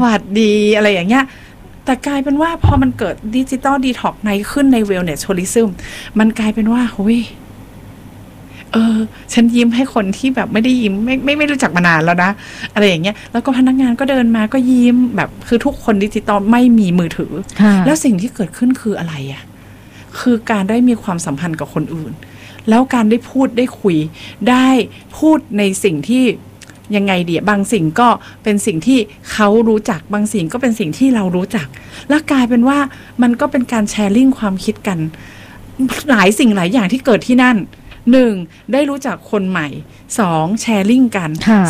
วัสดีอะไรอย่างเงี้ยแต่กลายเป็นว่าพอมันเกิดดิจิตอลดีท็อกซ์ในขึ้นในเวลเนสทัวริซึมมันกลายเป็นว่าโอ้ยฉันยิ้มให้คนที่แบบไม่ได้ยิ้มไม่รู้จักมานานแล้วนะอะไรอย่างเงี้ยแล้วก็พนักงานก็เดินมาก็ยิ้มแบบคือทุกคนดิจิตอลไม่มีมือถือแล้วสิ่งที่เกิดขึ้นคืออะไรอ่ะคือการได้มีความสัมพันธ์กับคนอื่นแล้วการได้พูดได้คุยได้พูดในสิ่งที่ยังไงเดียบางสิ่งก็เป็นสิ่งที่เขารู้จักบางสิ่งก็เป็นสิ่งที่เรารู้จักแล้วกลายเป็นว่ามันก็เป็นการแชร์ลิงก์ความคิดกันหลายสิ่งหลายอย่างที่เกิดที่นั่น1ได้รู้จักคนใหม่2แชร์ลิงก์กัน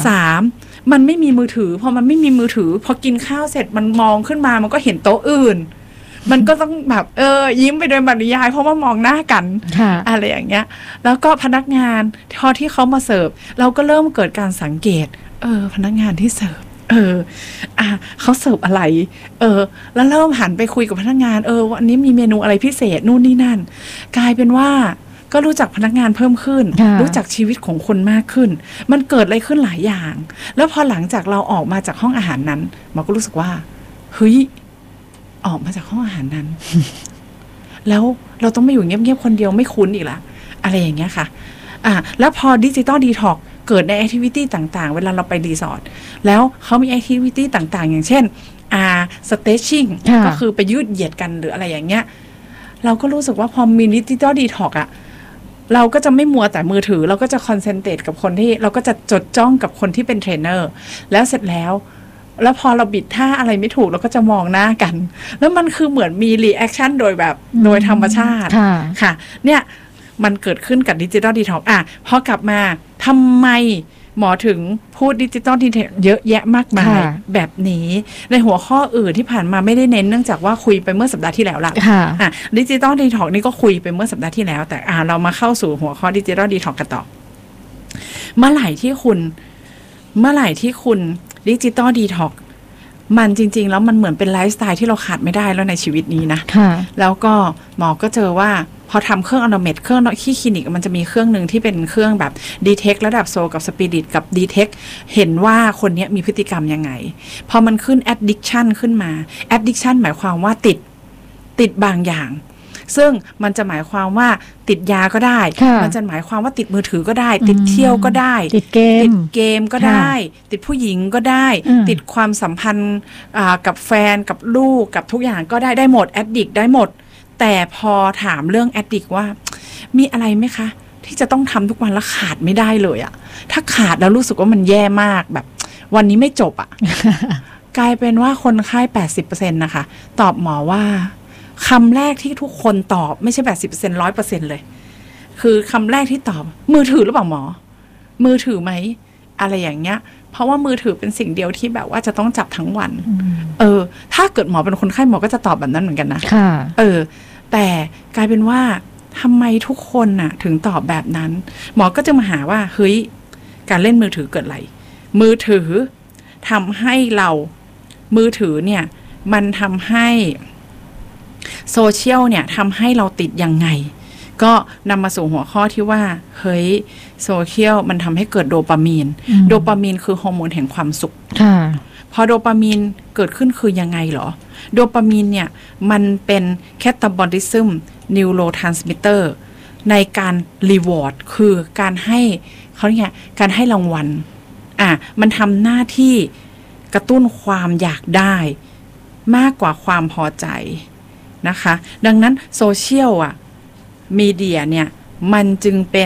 3มันไม่มีมือถือพอมันไม่มีมือถือพอกินข้าวเสร็จมันมองขึ้นมามันก็เห็นโต๊ะอื่นมันก็ต้องแบบยิ้มไปโดยปริยายเพราะว่ามองหน้ากันอะไรอย่างเงี้ยแล้วก็พนักงานพอที่เขามาเสิร์ฟเราก็เริ่มเกิดการสังเกตพนักงานที่เสิร์ฟเขาเสิร์ฟอะไรแล้วเริ่มหันไปคุยกับพนักงานวันนี้มีเมนูอะไรพิเศษนู่นนี่นั่นกลายเป็นว่าก็รู้จักพนักงานเพิ่มขึ้นรู้จักชีวิตของคนมากขึ้นมันเกิดอะไรขึ้นหลายอย่างแล้วพอหลังจากเราออกมาจากห้องอาหารนั้นหมอก็รู้สึกว่าเฮ้ยออกมาจากห้องอาหารนั้น แล้วเราต้องไม่อยู่เงียบๆคนเดียวไม่คุ้นอีกละอะไรอย่างเงี้ยค่ะแล้วพอดิจิตอลดีท็อกซ์เกิดในแอคทิวิตี้ต่างๆเวลาเราไปรีสอร์ทแล้วเขามีแอคทิวิตี้ต่างๆอย่างเช่นสเตชชิ่งก็คือไปยืดเหยียดกันหรืออะไรอย่างเงี้ยเราก็รู้สึกว่าพอมีดิจิตอลดีท็อกซ์เราก็จะไม่มัวแต่มือถือเราก็จะคอนเซนเทรตกับคนที่เราก็จะจดจ้องกับคนที่เป็นเทรนเนอร์แล้วเสร็จแล้วพอเราบิดท่าอะไรไม่ถูกเราก็จะมองหน้ากันแล้วมันคือเหมือนมีรีแอคชั่นโดยธรรมชาติค่ะเนี่ยมันเกิดขึ้นกับดิจิตอลดีท็อกซ์พอกลับมาทำไมหมอถึงพูดดิจิตอลดีท็อกซ์เยอะแยะมากมายแบบนี้ในหัวข้ออื่นที่ผ่านมาไม่ได้เน้นเนื่องจากว่าคุยไปเมื่อสัปดาห์ที่แล้วละดิจิตอลดีท็อกซ์นี่ก็คุยไปเมื่อสัปดาห์ที่แล้วแต่เรามาเข้าสู่หัวข้อดิจิตอลดีท็อกซ์กันต่อเมื่อไหร่ที่คุณดิจิตอลดีท็อกซ์มันจริงๆแล้วมันเหมือนเป็นไลฟ์สไตล์ที่เราขาดไม่ได้แล้วในชีวิตนี้นะแล้วก็หมอก็เจอว่าพอทำเครื่องอโนเมตเครื่องที่คลินิกมันจะมีเครื่องหนึ่งที่เป็นเครื่องแบบดีเทคระดับโซกับสปิริตกับดีเทคเห็นว่าคนนี้มีพฤติกรรมยังไงพอมันขึ้น addiction ขึ้นมา addiction หมายความว่าติดบางอย่างซึ่งมันจะหมายความว่าติดยาก็ได้มันจะหมายความว่าติดมือถือก็ได้ติดเที่ยวก็ได้ติดเกมก็ได้ติดผู้หญิงก็ได้ติดความสัมพันธ์กับแฟนกับลูกกับทุกอย่างก็ได้หมดแอดดิกได้หมดแต่พอถามเรื่องแอดดิกว่ามีอะไรไหมคะที่จะต้องทำทุกวันแล้วขาดไม่ได้เลยอะถ้าขาดแล้วรู้สึกว่ามันแย่มากแบบวันนี้ไม่จบอะ กลายเป็นว่าคนไข้ 80% นะคะตอบหมอว่าคำแรกที่ทุกคนตอบไม่ใช่ 80% 100% เลยคือคำแรกที่ตอบมือถือหรือเปล่าหมอมือถือไหมอะไรอย่างเงี้ยเพราะว่ามือถือเป็นสิ่งเดียวที่แบบว่าจะต้องจับทั้งวันถ้าเกิดหมอเป็นคนไข้หมอก็จะตอบแบบนั้นเหมือนกันนะแต่กลายเป็นว่าทำไมทุกคนน่ะถึงตอบแบบนั้นหมอก็จะมาหาว่าเฮ้ยการเล่นมือถือเกิดอะไรมือถือทำให้เรามือถือเนี่ยมันทำให้โซเชียลเนี่ยทำให้เราติดยังไงก็นำมาสู่หัวข้อที่ว่าเฮ้ยโซเชียลมันทำให้เกิดโดปามีนโดปามีนคือฮอร์โมนแห่งความสุขพอโดปามีนเกิดขึ้นคือยังไงเหรอโดปามีนเนี่ยมันเป็นแคตาบอลิซึมนิวโรทรานสมิเตอร์ในการรีวอร์ดคือการให้เขาเนี่ยการให้รางวัลมันทำหน้าที่กระตุ้นความอยากได้มากกว่าความพอใจนะคะดังนั้นโซเชียลมีเดียเนี่ยมันจึงเป็น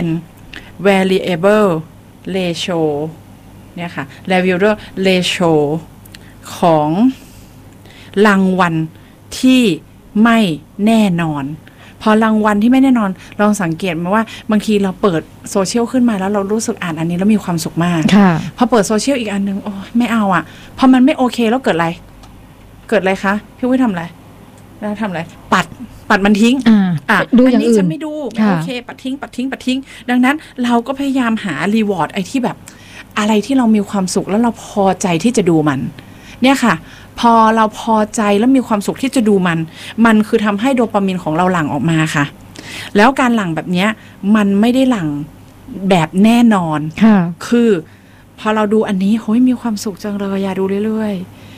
variable ratio เนี่ยค่ะ variable ratio ของรางวัลที่ไม่แน่นอนพอรางวัลที่ไม่แน่นอนลองสังเกตมาว่าบางทีเราเปิดโซเชียลขึ้นมาแล้วเรารู้สึกอ่านอันนี้แล้วมีความสุขมากพอเปิดโซเชียลอีกอันนึงโอ้ไม่เอาพอมันไม่โอเคแล้วเกิดอะไรคะพี่วุ้ยทำอะไรแล้วทำอะไรปัดมันทิ้งดูอย่างอื่นฉันไม่ดูไม่โอเคปัดทิ้งดังนั้นเราก็พยายามหารีวอร์ดไอ้ที่แบบอะไรที่เรามีความสุขแล้วเราพอใจที่จะดูมันเนี่ยค่ะพอเราพอใจแล้วมีความสุขที่จะดูมันคือทำให้โดปามีนของเราหลั่งออกมาค่ะแล้วการหลั่งแบบนี้มันไม่ได้หลั่งแบบแน่นอนคือพอเราดูอันนี้โหยมีความสุขจังเลยอยากดูเรื่อย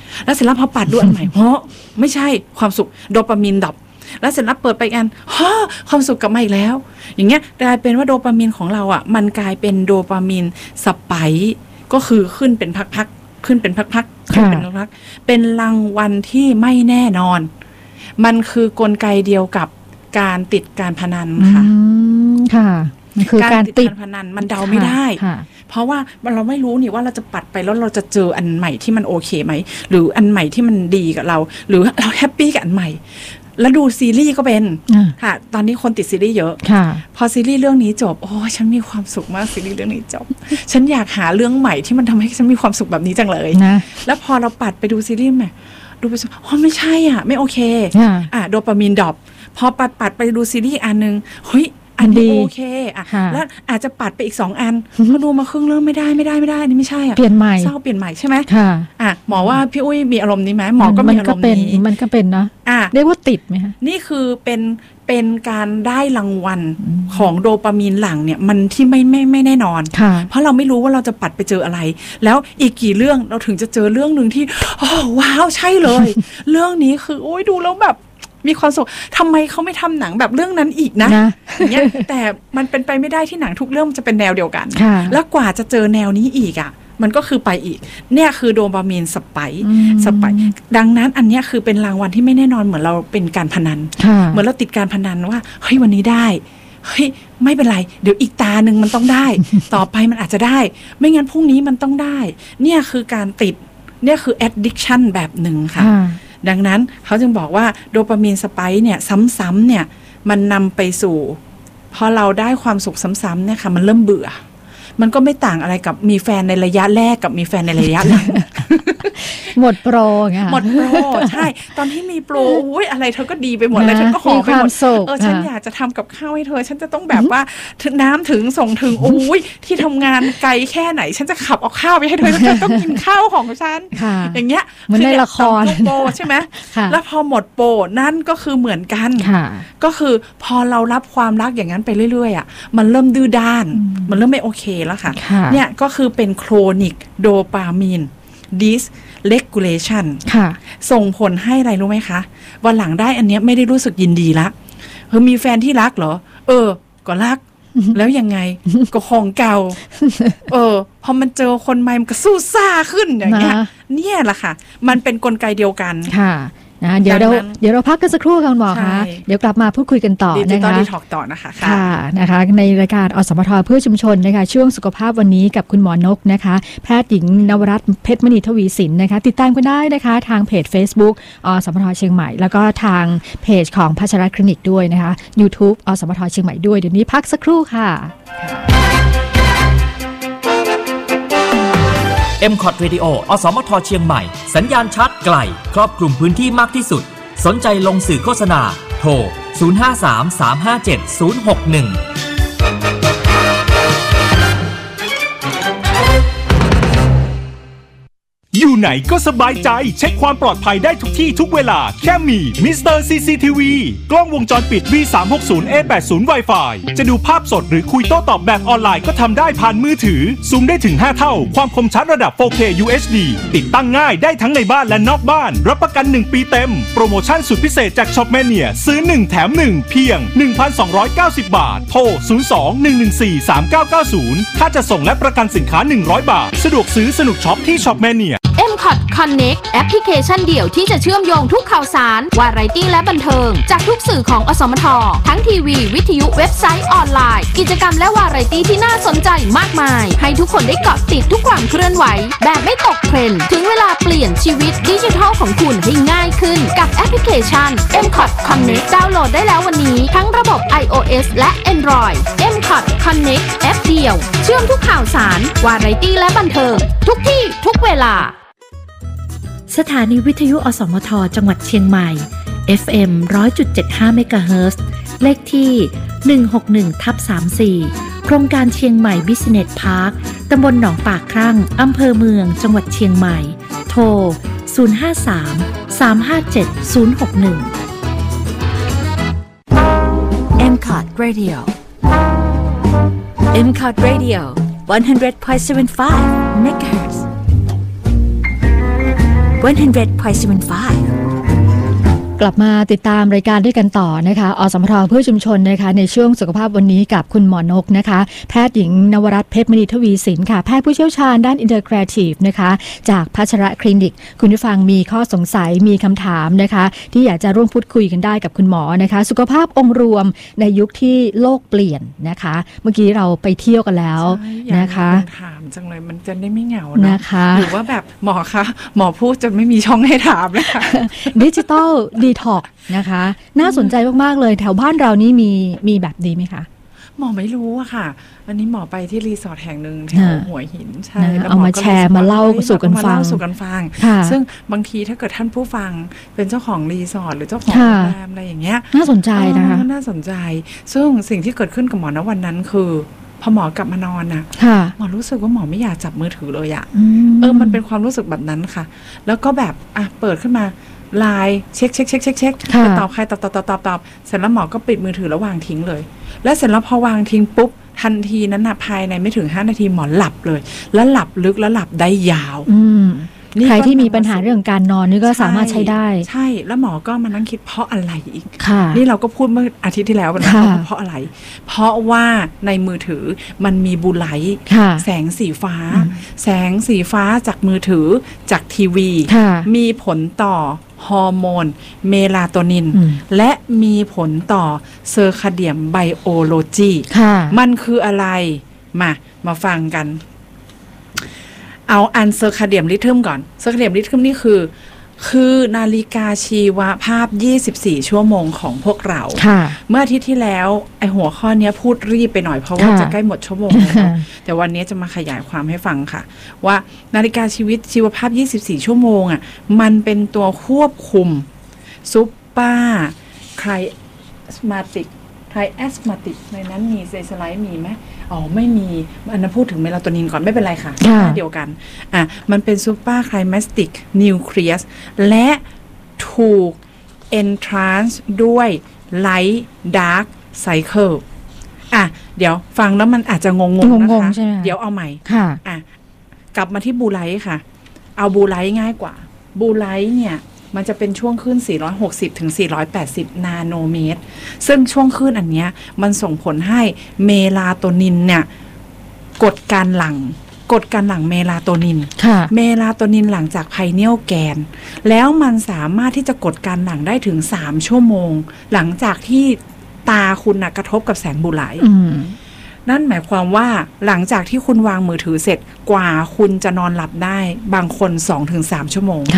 แล้วเสร็จแล้วพอปัดดูอันใหม่เพราะไม่ใช่ความสุขโดปามีนดับแล้วเสร็จแล้วเปิดไปอันความสุขกลับมาอีกแล้วอย่างเงี้ยกลายเป็นว่าโดปามีนของเราอ่ะมันกลายเป็นโดปามีนสไปค์ก็คือขึ้นเป็นพักๆขึ้นเป็นพักๆขึ้นเป็นพักๆเป็นรางวัลที่ไม่แน่นอนมันคือกลไกเดียวกับการติดการพนันค่ะค่ะคือการติดการพนันมันเดาไม่ได้เพราะว่าเราไม่รู้นี่ว่าเราจะปัดไปแล้วเราจะเจออันใหม่ที่มันโอเคไหมหรืออันใหม่ที่มันดีกับเราหรือเราแฮปปี้กับอันใหม่แล้วดูซีรีส์ก็เป็นค่ะตอนนี้คนติดซีรีส์เยอะพอซีรีส์เรื่องนี้จบโอ้ฉันมีความสุขมากซีรีส์เรื่องนี้จบฉันอยากหาเรื่องใหม่ที่มันทำให้ฉันมีความสุขแบบนี้จังเลยนะแล้วพอเราปัดไปดูซีรีส์ใหม่ดูไปไม่ใช่ไม่โอเคโดปามีนดรอปพอปัดไปดูซีรีส์อันนึงเฮ้ยอันนี้โอเคแล้วอาจจะปัดไปอีก2อันพอดูมาครึ่งเรื่องไม่ได้นี่ไม่ใช่เปลี่ยนใหม่เศร้าเปลี่ยนใหม่ใช่ไหมหมอว่าพี่อุ้ยมีอารมณ์นี้ไหมหมอก็มีอารมณ์นี้มันก็เป็นนะเรียกว่าติดไหมคะนี่คือเป็นการได้รางวัลของโดปามีนหลั่งเนี่ยมันที่ไม่แน่นอนเพราะเราไม่รู้ว่าเราจะปัดไปเจออะไรแล้วอีกกี่เรื่องเราถึงจะเจอเรื่องนึงที่ว้าวใช่เลย เรื่องนี้คือโอ้ยดูแล้วแบบมีความสุขทำไมเขาไม่ทำหนังแบบเรื่องนั้นอีกนะอย่างเงี้ยแต่มันเป็นไปไม่ได้ที่หนังทุกเรื่องจะเป็นแนวเดียวกันแล้วกว่าจะเจอแนวนี้อีกอ่ะมันก็คือไปอีกเนี่ยคือโดปามีนสไปค์ดังนั้นอันนี้คือเป็นรางวัลที่ไม่แน่นอนเหมือนเราเป็นการพนันเหมือนเราติดการพนันว่าเฮ้ยวันนี้ได้เฮ้ยไม่เป็นไรเดี๋ยวอีกตาหนึ่งมันต้องได้ ต่อไปมันอาจจะได้ไม่งั้นพรุ่งนี้มันต้องได้เนี่ยคือการติดเนี่ยคือ addiction แบบหนึ่งค่ะดังนั้นเขาจึงบอกว่าโดปามีนสไปค์เนี่ยซ้ำๆเนี่ยมันนำไปสู่พอเราได้ความสุขซ้ำๆเนี่ยค่ะมันเริ่มเบื่อมันก็ไม่ต่างอะไรกับมีแฟนในระยะแรกกับมีแฟนในระยะหลังหมดโปรไงหมดโปรใช่ตอนที่มีโปรอุ้ยอะไรเธอก็ดีไปหมดเลยเธอก็หอมไปหมดฉันอยากจะทำกับข้าวให้เธอฉันจะต้องแบบว่าน้ำถึงส่งถึงอุ้ยที่ทำงานไกลแค่ไหนฉันจะขับเอาข้าวไปให้เธอแล้วเธอต้องกินข้าวของฉันอย่างเงี้ยเหมือนในละครโปรใช่ไหมแล้วพอหมดโปรนั่นก็คือเหมือนกันก็คือพอเรารับความรักอย่างนั้นไปเรื่อยๆอ่ะมันเริ่มดื้อด้านมันเริ่มไม่โอเคแล้วค่ะเนี่ยก็คือเป็นโครนิกโดปามีนdysregulation ส่งผลให้อะไรรู้ไหมคะวันหลังได้อันเนี้ยไม่ได้รู้สึกยินดีละมีแฟนที่รักเหรอก็รัก แล้วยังไง ก็ของเก่าพอมันเจอคนใหม่มันก็สู้ซ่าขึ้นอย่างเงี้ยเนี่ยแหละค่ะมันเป็นกลไกเดียวกันค่ะนะเดี๋ยวเราพักกันสักครู่กันหมอคะเดี๋ยวกลับมาพูดคุยกันต่อนะคะดิจิตอลดีท็อกต่อนะคะค่ะนะคะในรายการอสมทเพื่อชุมชนนะคะช่วงสุขภาพวันนี้กับคุณหมอนกนะคะแพทย์หญิงนวรัตน์เพชรมณีทวีสินนะคะติดตามกันได้นะคะทางเพจ Facebook อสมทเชียงใหม่แล้วก็ทางเพจของพัชรคลินิกด้วยนะคะ YouTube อสมทเชียงใหม่ด้วยเดี๋ยวนี้พักสักครู่ค่ะ MCOT Radio อสมทเชียงใหม่สัญญาณชัดไกลครอบคลุมพื้นที่มากที่สุดสนใจลงสื่อโฆษณาโทร0533570061 อยู่ไหนก็สบายใจเช็คความปลอดภัยได้ทุกที่ทุกเวลาแค่มี Mr. CCTV กล้องวงจรปิด V360A80 Wi-Fi จะดูภาพสดหรือคุยโต้ตอบแบบออนไลน์ก็ทำได้ผ่านมือถือซูมได้ถึง5เท่าความคมชัดระดับ 4K UHD ติดตั้งง่ายได้ทั้งในบ้านและนอกบ้านรับประกัน1ปีเต็มโปรโมชั่นสุดพิเศษจาก Shopmania ซื้อ1แถม1เพียง 1,290 บาทโทร 02-114-3990 ค่าจะส่งและประกันสินค้า100 บาทสะดวกซื้อสนุกช็อปที่ Shopmania MCOT Connect แอปพลิเคชันเดี่ยวที่จะเชื่อมโยงทุกข่าวสารวาไรตี้และบันเทิงจากทุกสื่อของอสมททั้งทีวีวิทยุเว็บไซต์ออนไลน์กิจกรรมและวาไรตี้ที่น่าสนใจมากมายให้ทุกคนได้เกาะติดทุกความเคลื่อนไหวแบบไม่ตกเทรนด์ถึงเวลาเปลี่ยนชีวิตดิจิทัลของคุณให้ง่ายขึ้นกับแอปพลิเคชัน MCOT Connect ดาวน์โหลดได้แล้ววันนี้ทั้งระบบ iOS และ Android MCOT Connect แอปเดียวเชื่อมทุกข่าวสารวาไรตี้และบันเทิงทุกที่ทุกเวลาสถานีวิทยุอสมทจังหวัดเชียงใหม่ FM 100.75 เมกะเฮิรตซ์ เลขที่ 161/34 โครงการเชียงใหม่ Business Park ตำบลหนองปากครั่งอำเภอเมืองจังหวัดเชียงใหม่ โทร 053-357-061 MCOT Radio MCOT Radio 100.75 MHz 100.75 กลับมาติดตามรายการด้วยกันต่อนะคะอสมทเพื่อชุมชนนะคะในช่วงสุขภาพวันนี้กับคุณหมอนกนะคะแพทย์หญิงนวรัตน์เพชรมณีทวีสินค่ะแพทย์ผู้เชี่ยวชาญด้านอินเตอร์แกรทีฟนะคะจากภัชรคลินิกคุณผู้ฟังมีข้อสงสัยมีคำถามนะคะที่อยากจะร่วมพูดคุยกันได้กับคุณหมอนะคะสุขภาพองค์รวมในยุคที่โลกเปลี่ยนนะคะเมื่อกี้เราไปเที่ยวกันแล้วนะคะถามจังเลยมันจะได้ไม่เหงานะคะหรือว่าแบบหมอคะหมอพูดจนไม่มีช่องให้ถามเลยค่ะดิจิตอลดีท็อกนะคะน่าสนใจมากๆเลยแถวบ้านเรานี่มีแบบดีไหมคะหมอไม่รู้อะค่ะวันนี้หมอไปที่รีสอร์ทแห่งหนึ่งแถวหัวหินใช่แล้วเอามาแชร์มาเล่าสู่กันฟังซึ่งบางทีถ้าเกิดท่านผู้ฟังเป็นเจ้าของรีสอร์ทหรือเจ้าของโรงแรมอะไรอย่างเงี้ยน่าสนใจนะคะน่าสนใจซึ่งสิ่งที่เกิดขึ้นกับหมอณวันนั้นคือพอหมอกลับมานอนน่ะหมอรู้สึกว่าหมอไม่อยากจับมือถือเลยอะมันเป็นความรู้สึกแบบนั้นค่ะแล้วก็แบบเปิดขึ้นมาไลน์เช็คจะตอบใครตอบเสร็จแล้วหมอก็ปิดมือถือแล้ววางทิ้งเลยแล้วเสร็จแล้วพอวางทิ้งปุ๊บทันทีนั้นนะภายในไม่ถึง5 นาทีหมอหลับเลยแล้วหลับลึกแล้วหลับได้ยาวใครที่มีปัญหาเรื่องการนอนนี่ก็สามารถใช้ได้ใช่แล้วหมอก็มานั่งคิดเพราะอะไรอีกนี่เราก็พูดเมื่ออาทิตย์ที่แล้วนะเพราะอะไรเพราะว่าในมือถือมันมีบูไลท์แสงสีฟ้าจากมือถือจากทีวีมีผลต่อฮอร์โมนเมลาโทนินและมีผลต่อเซอร์คาเดียมไบโอโลจีมันคืออะไรมาฟังกันเอาอันเซอร์คาเดียมริทึมก่อนเซอร์คาเดียมริทึมนี่คือนาฬิกาชีวภาพ24ชั่วโมงของพวกเราเมื่ออาทิตย์ที่แล้วไอหัวข้อนี้พูดรีบไปหน่อยเพราะว่าจะใกล้หมดชั่วโมงแล้วแต่วันนี้จะมาขยายความให้ฟังค่ะว่านาฬิกาชีวภาพ24ชั่วโมงมันเป็นตัวควบคุมซุปเปอร์ไคลมาติกในนั้นมีเซสไลท์มีไหมไม่มีอันนั้นพูดถึงเมลาโทนินก่อนไม่เป็นไรค่ะเดียวกันมันเป็นซูเปอร์ไคลมาติกนิวเคลียสและถูก entrance ด้วยไลท์ดาร์กไซเคิลเดี๋ยวฟังแล้วมันอาจจะงงนะคะเดี๋ยวเอาใหม่กลับมาที่บูไลท์ค่ะเอาบูไลท์ง่ายกว่าบูไลท์เนี่ยมันจะเป็นช่วงคลื่น460ถึง480นาโนเมตรซึ่งช่วงคลื่นอันเนี้ยมันส่งผลให้เมลาโทนินเนี่ยกดการหลั่งเมลาโทนินหลังจากไพเนียลแกนแล้วมันสามารถที่จะกดการหลั่งได้ถึง3ชั่วโมงหลังจากที่ตาคุณกระทบกับแสงบูไลท์นั่นหมายความว่าหลังจากที่คุณวางมือถือเสร็จกว่าคุณจะนอนหลับได้บางคน 2-3 ชั่วโมง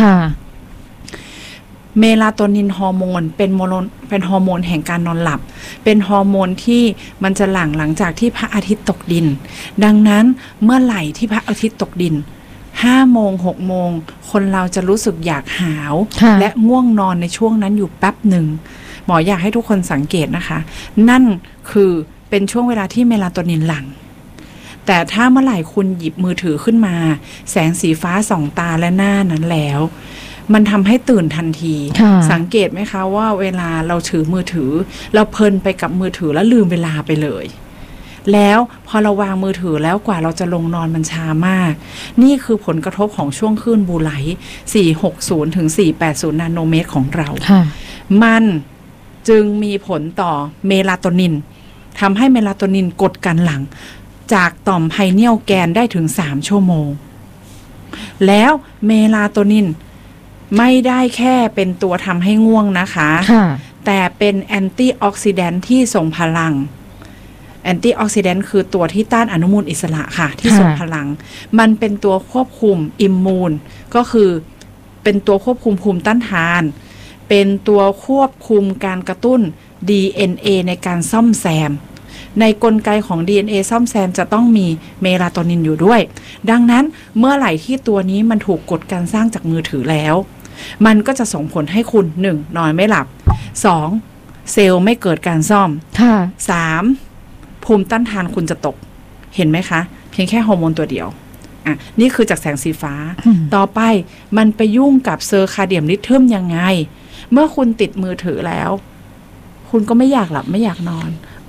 เมลาโทนินฮอร์โมนเป็นฮอร์โมนแห่งการนอนหลับเป็นฮอร์โมนที่มันจะหลังจากที่พระอาทิตย์ตกดินดังนั้นเมื่อไหร่ที่พระอาทิตย์ตกดิน5 โมง 6 โมงคนเราจะรู้สึกอยากหาวและง่วงนอนในช่วงนั้นอยู่แป๊บหนึ่งหมออยากให้ทุกคนสังเกตนะคะนั่นคือเป็นช่วงเวลาที่เมลาโทนินหลั่งแต่ถ้าเมื่อไหร่คุณหยิบมือถือขึ้นมาแสงสีฟ้าส่องตาและหน้านั้นแล้วมันทำให้ตื่นทันทีสังเกตไหมคะว่าเวลาเราถือมือถือเราเพลินไปกับมือถือแล้วลืมเวลาไปเลยแล้วพอเราวางมือถือแล้วกว่าเราจะลงนอนมันช้ามากนี่คือผลกระทบของช่วงคลื่นบูไลท์460ถึง480นาโนเมตรของเรามันจึงมีผลต่อเมลาโทนินทำให้เมลาโทนินกดการหลั่งจากต่อมไพเนียลแกนได้ถึง3ชั่วโมงแล้วเมลาโทนินไม่ได้แค่เป็นตัวทำให้ง่วงนะคะแต่เป็นแอนตี้ออกซิแดนท์ที่ทรงพลังแอนตี้ออกซิแดนท์คือตัวที่ต้านอนุมูลอิสระค่ะที่ทรงพลังมันเป็นตัวควบคุมอิมมูนก็คือเป็นตัวควบคุมภูมิต้านทานเป็นตัวควบคุมการกระตุ้น DNA ในการซ่อมแซมในกลไกของ DNA ซ่อมแซมจะต้องมีเมลาโทนินอยู่ด้วยดังนั้นเมื่อไหร่ที่ตัวนี้มันถูกกดการสร้างจากมือถือแล้วมันก็จะส่งผลให้คุณ 1. นอนไม่หลับ 2. เซลล์ไม่เกิดการซ่อม 3. ภูมิต้านทานคุณจะตกเห็นไหมคะเพียงแค่ฮอร์โมนตัวเดียวนี่คือจากแสงสีฟ้าต่อไปมันไปยุ่งกับเซอร์คาเดียมริทึมยังไงเมื่อคุณติดมือถือแล้วคุณก็ไม่อยากหลับไม่อยากนอน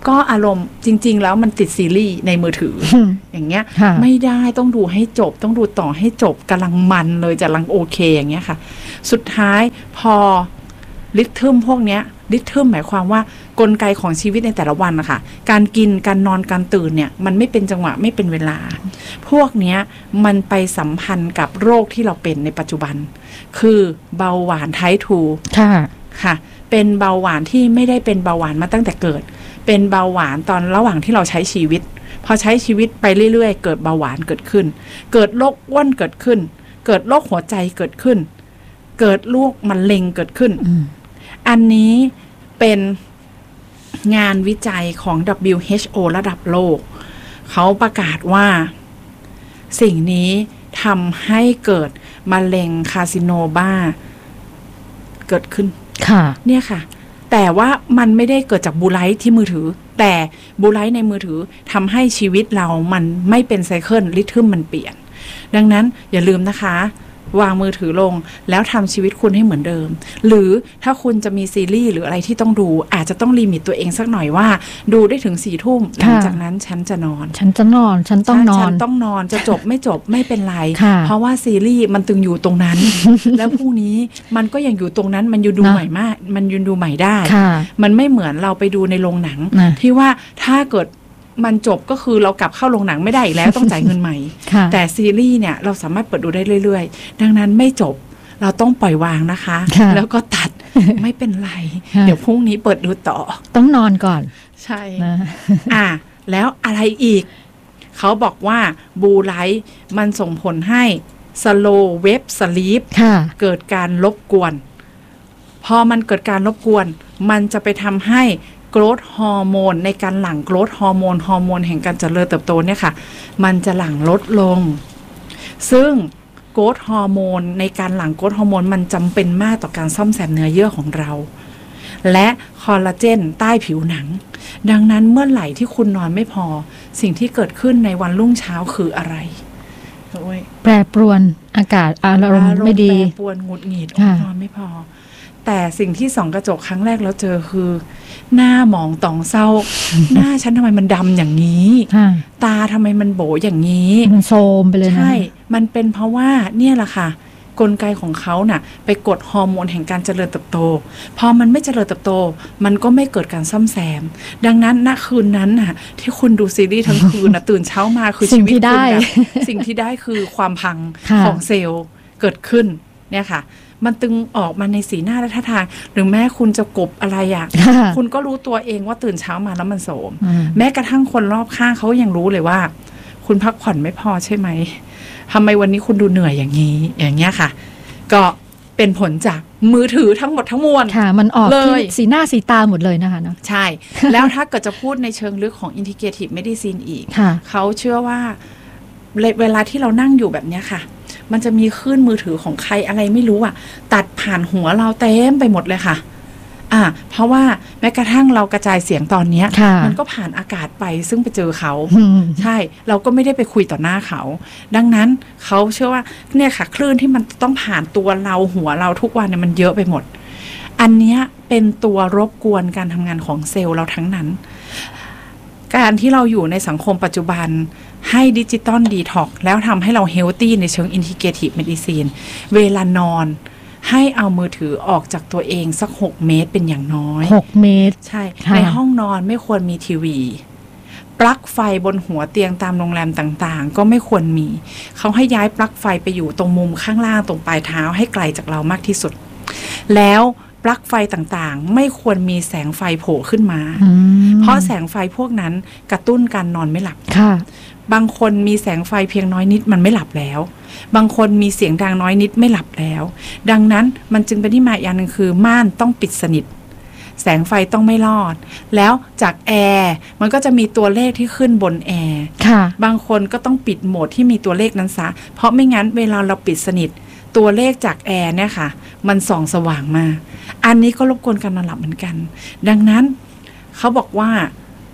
ก็อารมณ์จริงๆแล้วมันติดซีรีส์ในมือถือ อย่างเงี้ยไม่ได้ต้องดูให้จบต้องดูต่อให้จบกำลังมันเลยจะกำลังโอเคอย่างเงี้ยค่ะสุดท้ายพอริทึมพวกเนี้ยริทึมหมายความว่ากลไกของชีวิตในแต่ละวันนะคะการกินการนอนการตื่นเนี่ยมันไม่เป็นจังหวะไม่เป็นเวลาพวกเนี้ยมันไปสัมพันธ์กับโรคที่เราเป็นในปัจจุบันคือเบาหวานไทป์ 2 ค่ะเป็นเบาหวานที่ไม่ได้เป็นเบาหวานมาตั้งแต่เกิดเป็นเบาหวานตอนระหว่างที่เราใช้ชีวิตพอใช้ชีวิตไปเรื่อยๆเกิดเบาหวานเกิดขึ้นเกิดโรคอ้วนเกิดขึ้นเกิดโรคหัวใจเกิดขึ้นเกิดโรคมะเร็งเกิดขึ้นอันนี้เป็นงานวิจัยของ WHO ระดับโลกเขาประกาศว่าสิ่งนี้ทำให้เกิดมะเร็งคาซิโนบ้าเกิดขึ้นเนี่ยค่ะแต่ว่ามันไม่ได้เกิดจากบลูไลท์ที่มือถือแต่บลูไลท์ในมือถือทำให้ชีวิตเรามันไม่เป็นไซเคิลริทึมมันเปลี่ยนดังนั้นอย่าลืมนะคะวางมือถือลงแล้วทำชีวิตคุณให้เหมือนเดิมหรือถ้าคุณจะมีซีรีส์หรืออะไรที่ต้องดูอาจจะต้องลิมิตตัวเองสักหน่อยว่าดูได้ถึง4 ทุ่มหลังจากนั้นฉันต้องนอนฉันต้องนอนจะจบไม่จบไม่เป็นไรเพราะว่าซีรีส์มันตึงอยู่ตรงนั้น แล้วพรุ่งนี้มันก็ยังอยู่ตรงนั้นมันอยู่ดูใหม่มากมันยืนดูใหม่ได้มันไม่เหมือนเราไปดูในโรงหนังที่ว่าถ้าเกิดมันจบก็คือเรากลับเข้าโรงหนังไม่ได้อีกแล้วต้องจ่ายเงินใหม่แต่ซีรีส์เนี่ยเราสามารถเปิดดูได้เรื่อยๆดังนั้นไม่จบเราต้องปล่อยวางนะคะแล้วก็ตัด ไม่เป็นไรเดี๋ยวพรุ่งนี้เปิดดูต่อต้องนอนก่อนใช่แล้วอะไรอีกเขาบอกว่าบลูไลท์มันส่งผลให้สโลว์เวฟสลีปเกิดการรบกวนพอมันเกิดการรบกวนมันจะไปทำให้โกรทฮอร์โมนในการหลั่งโกรทฮอร์โมนแห่งการเจริญเติบโตเนี่ยค่ะมันจะหลั่งลดลงซึ่งโกรทฮอร์โมนในการหลั่งโกรทฮอร์โมนมันจำเป็นมากต่อการซ่อมแซมเนื้อเยื่อของเราและคอลลาเจนใต้ผิวหนังดังนั้นเมื่อไหร่ที่คุณนอนไม่พอสิ่งที่เกิดขึ้นในวันรุ่งเช้าคืออะไรแปรปรวนอากาศอารมณ์ไม่ดีแปรปรวนหงุดหงิดนอนไม่พอแต่สิ่งที่ส่องกระจกครั้งแรกแล้วเจอคือหน้าหมองต่องเศร้า หน้าฉันทำไมมันดำอย่างนี้ตาทำไมมันโบอย่างนี้มันโทรมไปเลยนะใช่มันเป็นเพราะว่าเนี่ยแหละค่ะกลไกของเขาน่ะไปกดฮอร์โมนแห่งการเจริญเติบโตพอมันไม่เจริญเติบโตมันก็ไม่เกิดการซ่อมแซมดังนั้นณคืนนั้นน่ะที่คุณดูซีรีส์ทั้งคืนนะตื่นเช้ามาคือชีวิตคุณแบบสิ่งที่ได้คือความพังของเซลล์เกิดขึ้นเนี่ยค่ะมันตึงออกมาในสีหน้าและท่าทางหรือแม้คุณจะกบอะไรคุณก็รู้ตัวเองว่าตื่นเช้ามาแล้วมันโสมแม้กระทั่งคนรอบข้างเขายังรู้เลยว่าคุณพักผ่อนไม่พอใช่ไหมทำไมวันนี้คุณดูเหนื่อยอย่างนี้อย่างเงี้ยค่ะก็เป็นผลจากมือถือทั้งหมดทั้งมวลค่ะมันออกที่สีหน้าสีตาหมดเลยนะคะเนาะใช่ แล้วถ้าเกิดจะพูดในเชิงลึกของ Integrative Medicine อีกเขาเชื่อว่าเวลาที่เรานั่งอยู่แบบเนี้ยค่ะมันจะมีคลื่นมือถือของใครอะไรไม่รู้ตัดผ่านหัวเราเต็มไปหมดเลยค่ะเพราะว่าแม้กระทั่งเรากระจายเสียงตอนนี้มันก็ผ่านอากาศไปซึ่งไปเจอเขาใช่เราก็ไม่ได้ไปคุยต่อหน้าเขาดังนั้นเขาเชื่อว่าเนี่ยค่ะคลื่นที่มันต้องผ่านตัวเราหัวเราทุกวันเนี่ยมันเยอะไปหมดอันเนี้ยเป็นตัวรบกวนการทำงานของเซลล์เราทั้งนั้นการที่เราอยู่ในสังคมปัจจุบันให้ดิจิตอลดีท็อกแล้วทำให้เราเฮลตี้ในเชิงอินทิเกรทีฟเมดิซีนเวลานอนให้เอามือถือออกจากตัวเองสัก6 เมตรเป็นอย่างน้อย 6 เมตรใช่ในห้องนอนไม่ควรมีทีวีปลั๊กไฟบนหัวเตียงตามโรงแรมต่างๆก็ไม่ควรมีเขาให้ย้ายปลั๊กไฟไปอยู่ตรงมุมข้างล่างตรงปลายเท้าให้ไกลจากเรามากที่สุดแล้วปลั๊กไฟต่างๆไม่ควรมีแสงไฟโผล่ขึ้นมาเพราะแสงไฟพวกนั้นกระตุ้นการนอนไม่หลับบางคนมีแสงไฟเพียงน้อยนิดมันไม่หลับแล้วบางคนมีเสียงดังน้อยนิดไม่หลับแล้วดังนั้นมันจึงเป็นที่มาอย่างนึงคือม่านต้องปิดสนิทแสงไฟต้องไม่รอดแล้วจากแอร์มันก็จะมีตัวเลขที่ขึ้นบนแอร์บางคนก็ต้องปิดโหมดที่มีตัวเลขนั้นซะเพราะไม่งั้นเวลาเราปิดสนิทตัวเลขจากแอร์เนี่ยค่ะมันส่องสว่างมากอันนี้ก็รบกวนการนอนหลับเหมือนกันดังนั้นเขาบอกว่า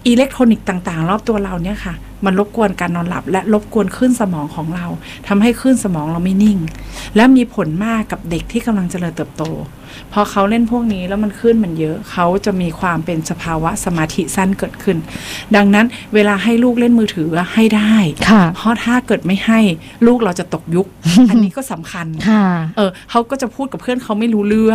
อิเล็กทรอนิกส์ต่างๆรอบตัวเราเนี่ยค่ะมันรบกวนการนอนหลับและรบกวนคลื่นสมองของเราทำให้คลื่นสมองเราไม่นิ่งและมีผลมากกับเด็กที่กำลังเจริญเติบโตพอเขาเล่นพวกนี้แล้วมันคลื่นมันเยอะเขาจะมีความเป็นสภาวะสมาธิสั้นเกิดขึ้นดังนั้นเวลาให้ลูกเล่นมือถือให้ได้เพราะถ้าเกิดไม่ให้ลูกเราจะตกยุค อันนี้ก็สำคัญเขาก็จะพูดกับเพื่อนเขาไม่รู้เรื่อง